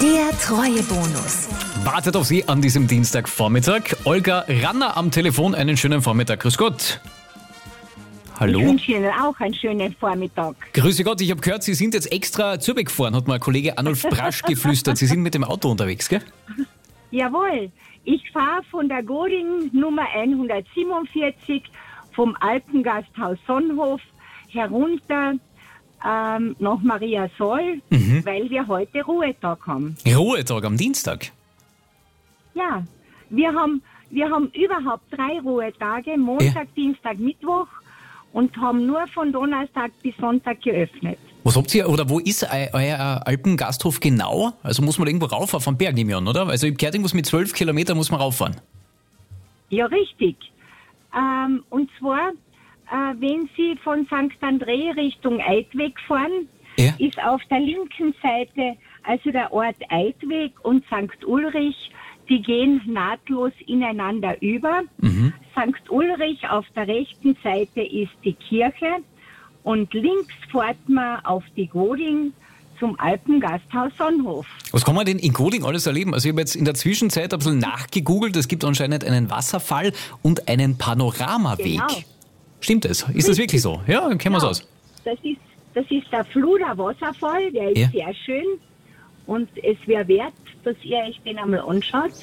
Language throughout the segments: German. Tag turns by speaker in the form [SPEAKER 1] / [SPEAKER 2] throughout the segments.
[SPEAKER 1] Der Treuebonus.
[SPEAKER 2] Wartet auf Sie an diesem Dienstagvormittag. Olga Ranner am Telefon. Einen schönen Vormittag. Grüß Gott. Hallo?
[SPEAKER 3] Ich wünsche Ihnen auch einen schönen Vormittag.
[SPEAKER 2] Grüße Gott, ich habe gehört, Sie sind jetzt extra Zürich gefahren, hat mal Kollege Arnulf Brasch geflüstert. Sie sind mit dem Auto unterwegs, gell?
[SPEAKER 3] Jawohl, ich fahre von der Goding Nummer 147 vom Alpengasthaus Sonnhof herunter nach Maria Soll, weil wir heute Ruhetag haben.
[SPEAKER 2] Ruhetag am Dienstag.
[SPEAKER 3] Ja, wir haben überhaupt 3 Ruhetage, Montag, Dienstag, Mittwoch und haben nur von Donnerstag bis Sonntag geöffnet.
[SPEAKER 2] Was habt ihr, oder wo ist euer Alpengasthof genau? Also muss man irgendwo rauffahren vom Berg, nehme ich an, oder? Also ich habe gehört, irgendwas mit 12 Kilometern muss man rauffahren.
[SPEAKER 3] Ja, richtig. Und zwar, wenn Sie von St. André Richtung Eidweg fahren, ist auf der linken Seite also der Ort Eidweg und St. Ulrich, die gehen nahtlos ineinander über. St. Ulrich auf der rechten Seite ist die Kirche und links fährt man auf die Goding zum Alpengasthaus Sonnhof.
[SPEAKER 2] Was kann man denn in Goding alles erleben? Also ich habe jetzt in der Zwischenzeit ein bisschen nachgegoogelt. Es gibt anscheinend einen Wasserfall und einen Panoramaweg.
[SPEAKER 3] Genau.
[SPEAKER 2] Stimmt das? Ist das wirklich so? Ja, dann kennen wir es aus.
[SPEAKER 3] Das ist der Fluder Wasserfall, der ist sehr schön und es wäre wert, dass ihr euch den einmal anschaut.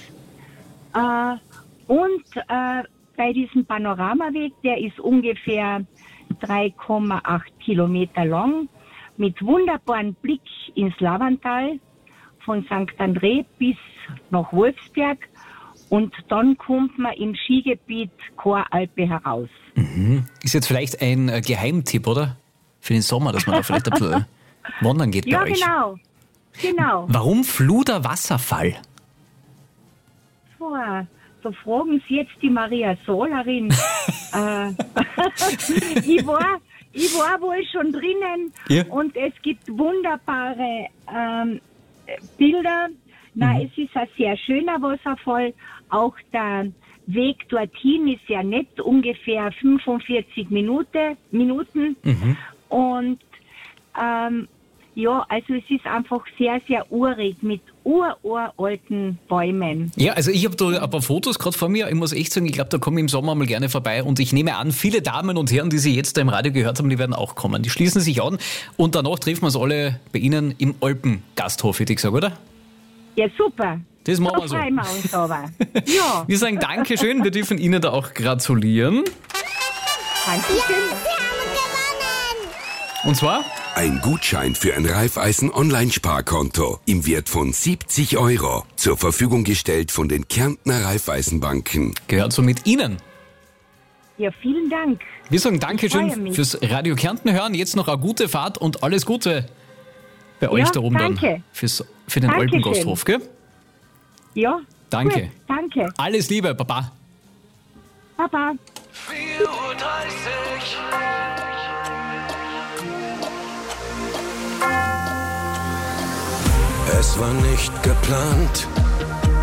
[SPEAKER 3] Bei diesem Panoramaweg, der ist ungefähr 3,8 Kilometer lang, mit wunderbaren Blick ins Lavantal, von St. André bis nach Wolfsberg und dann kommt man im Skigebiet Choralpe heraus.
[SPEAKER 2] Ist jetzt vielleicht ein Geheimtipp, oder? Für den Sommer, dass man da vielleicht ein bisschen wandern geht bei euch.
[SPEAKER 3] Ja, genau.
[SPEAKER 2] Warum Fluder Wasserfall?
[SPEAKER 3] Boah, da fragen Sie jetzt die Maria Solerin. Ich war wohl schon drinnen und es gibt wunderbare Bilder. Es ist ein sehr schöner Wasserfall. Auch der Weg dorthin ist ja nett, ungefähr 45 Minuten. Und also es ist einfach sehr, sehr urig mit uralten Bäumen.
[SPEAKER 2] Ja, also ich habe da ein paar Fotos gerade vor mir. Ich muss echt sagen, ich glaube, da komme ich im Sommer mal gerne vorbei. Und ich nehme an, viele Damen und Herren, die Sie jetzt da im Radio gehört haben, die werden auch kommen. Die schließen sich an und danach treffen wir uns alle bei Ihnen im Alpengasthof, hätte ich gesagt, oder?
[SPEAKER 3] Ja, super.
[SPEAKER 2] Das machen wir so.
[SPEAKER 3] freuen wir uns aber. Ja.
[SPEAKER 2] Wir sagen Dankeschön, wir dürfen Ihnen da auch gratulieren.
[SPEAKER 3] Dankeschön.
[SPEAKER 2] Und zwar?
[SPEAKER 4] Ein Gutschein für ein Raiffeisen-Online-Sparkonto im Wert von 70 €. Zur Verfügung gestellt von den Kärntner Raiffeisenbanken.
[SPEAKER 2] Gehört so mit Ihnen.
[SPEAKER 3] Ja, vielen Dank.
[SPEAKER 2] Wir sagen Dankeschön fürs Radio Kärnten hören. Jetzt noch eine gute Fahrt und alles Gute bei euch da oben dann. Für den Alpengasthof, gell?
[SPEAKER 3] Ja.
[SPEAKER 2] Danke.
[SPEAKER 3] Gut, danke.
[SPEAKER 2] Alles Liebe, Baba.
[SPEAKER 3] Baba.
[SPEAKER 5] 4:30 Uhr.
[SPEAKER 4] Es war nicht geplant,